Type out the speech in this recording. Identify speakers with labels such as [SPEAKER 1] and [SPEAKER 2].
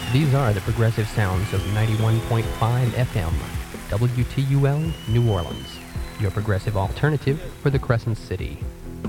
[SPEAKER 1] These are the progressive sounds of 91.5 FM, WTUL New Orleans, your progressive alternative for the Crescent City.